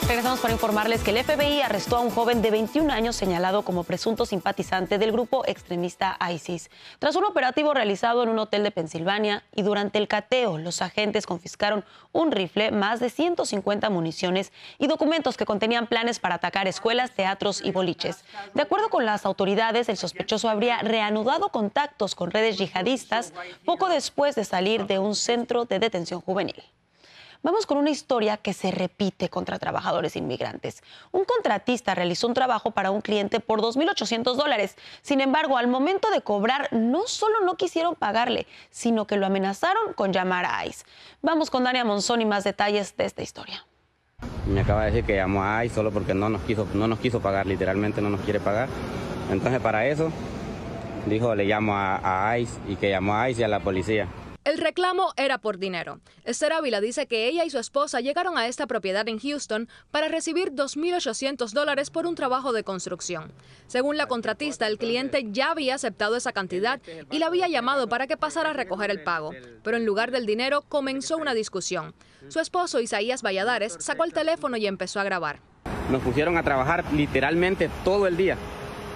Regresamos para informarles que el FBI arrestó a un joven de 21 años señalado como presunto simpatizante del grupo extremista ISIS. Tras un operativo realizado en un hotel de Pensilvania y durante el cateo, los agentes confiscaron un rifle, más de 150 municiones y documentos que contenían planes para atacar escuelas, teatros y boliches. De acuerdo con las autoridades, el sospechoso habría reanudado contactos con redes yihadistas poco después de salir de un centro de detención juvenil. Vamos con una historia que se repite contra trabajadores inmigrantes. Un contratista realizó un trabajo para un cliente por $2,800. Sin embargo, al momento de cobrar, no solo no quisieron pagarle, sino que lo amenazaron con llamar a ICE. Vamos con Dania Monzón y más detalles de esta historia. Me acaba de decir que llamó a ICE solo porque no nos quiso pagar, literalmente no nos quiere pagar. Entonces, para eso, dijo, le llamo a ICE y que llamó a ICE y a la policía. El reclamo era por dinero. Esther Ávila dice que ella y su esposa llegaron a esta propiedad en Houston para recibir $2,800 por un trabajo de construcción. Según la contratista, el cliente ya había aceptado esa cantidad y la había llamado para que pasara a recoger el pago. Pero en lugar del dinero comenzó una discusión. Su esposo, Isaías Valladares, sacó el teléfono y empezó a grabar. Nos pusieron a trabajar literalmente todo el día,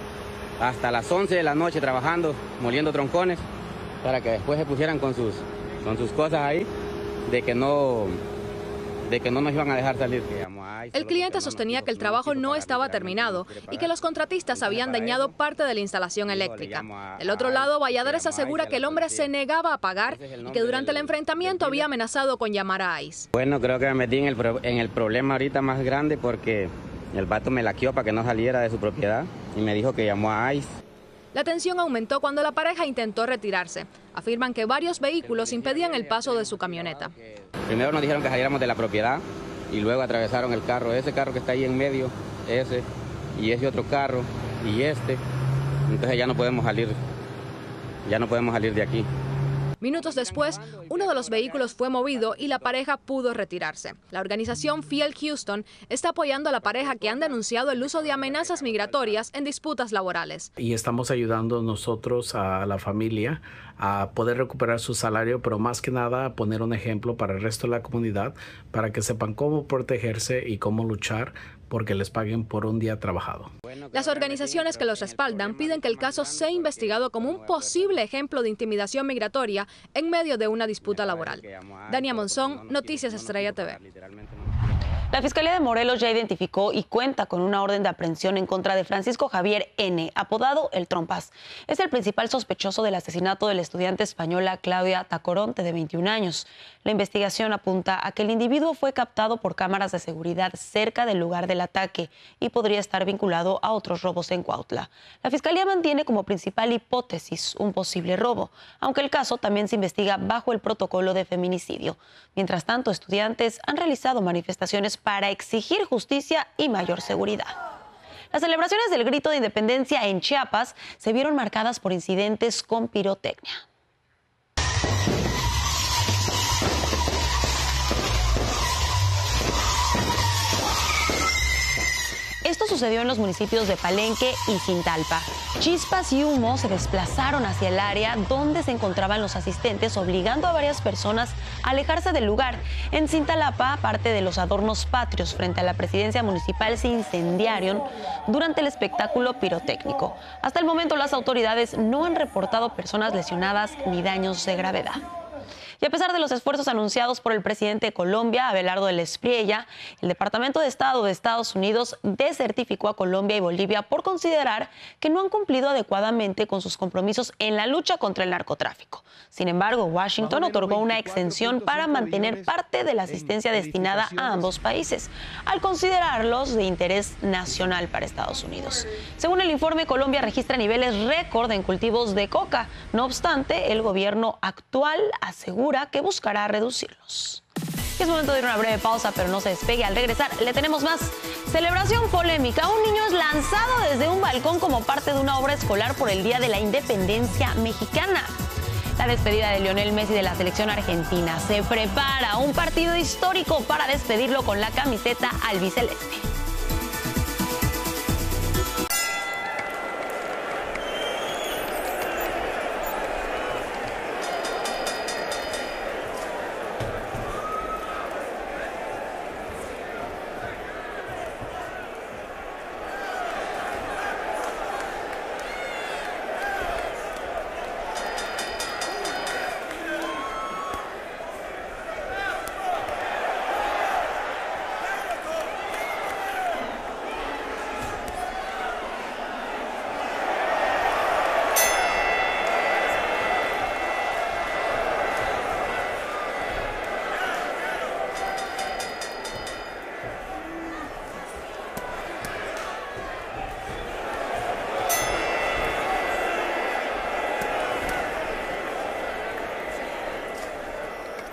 hasta las 11 de la noche trabajando, moliendo troncones, para que después se pusieran con sus cosas ahí, de que no nos iban a dejar salir. El cliente sostenía que el trabajo no estaba terminado y que los contratistas habían dañado parte de la instalación eléctrica. Del otro lado, Valladares asegura que el hombre se negaba a pagar y que durante el enfrentamiento había amenazado con llamar a ICE. Bueno, creo que me metí en el problema ahorita más grande porque el vato me laqueó para que no saliera de su propiedad y me dijo que llamó a ICE. La tensión aumentó cuando la pareja intentó retirarse. Afirman que varios vehículos impedían el paso de su camioneta. Primero nos dijeron que saliéramos de la propiedad y luego atravesaron el carro. Ese carro que está ahí en medio, ese, y ese otro carro, y este. Entonces ya no podemos salir de aquí. Minutos después, uno de los vehículos fue movido y la pareja pudo retirarse. La organización Fiel Houston está apoyando a la pareja que han denunciado el uso de amenazas migratorias en disputas laborales. Y estamos ayudando nosotros a la familia a poder recuperar su salario, pero más que nada a poner un ejemplo para el resto de la comunidad, para que sepan cómo protegerse y cómo luchar porque les paguen por un día trabajado. Las organizaciones que los respaldan piden que el caso sea investigado como un posible ejemplo de intimidación migratoria en medio de una disputa laboral. Dania Monzón, Noticias Estrella TV. La Fiscalía de Morelos ya identificó y cuenta con una orden de aprehensión en contra de Francisco Javier N., apodado El Trompas. Es el principal sospechoso del asesinato de la estudiante española Claudia Tacoronte, de 21 años. La investigación apunta a que el individuo fue captado por cámaras de seguridad cerca del lugar del ataque y podría estar vinculado a otros robos en Cuautla. La Fiscalía mantiene como principal hipótesis un posible robo, aunque el caso también se investiga bajo el protocolo de feminicidio. Mientras tanto, estudiantes han realizado manifestaciones para exigir justicia y mayor seguridad. Las celebraciones del Grito de Independencia en Chiapas se vieron marcadas por incidentes con pirotecnia. Esto sucedió en los municipios de Palenque y Cintalpa. Chispas y humo se desplazaron hacia el área donde se encontraban los asistentes, obligando a varias personas a alejarse del lugar. En Cintalapa, parte de los adornos patrios frente a la presidencia municipal se incendiaron durante el espectáculo pirotécnico. Hasta el momento, las autoridades no han reportado personas lesionadas ni daños de gravedad. Y a pesar de los esfuerzos anunciados por el presidente de Colombia, Abelardo del Espriella, el Departamento de Estado de Estados Unidos desertificó a Colombia y Bolivia por considerar que no han cumplido adecuadamente con sus compromisos en la lucha contra el narcotráfico. Sin embargo, Washington otorgó una exención para mantener parte de la asistencia destinada a ambos países, al considerarlos de interés nacional para Estados Unidos. Según el informe, Colombia registra niveles récord en cultivos de coca. No obstante, el gobierno actual asegura que buscará reducirlos. Es momento de ir a una breve pausa, pero no se despegue. Al regresar, le tenemos más. Celebración polémica. Un niño es lanzado desde un balcón como parte de una obra escolar por el Día de la Independencia Mexicana. La despedida de Lionel Messi de la selección argentina. Se prepara un partido histórico para despedirlo con la camiseta albiceleste.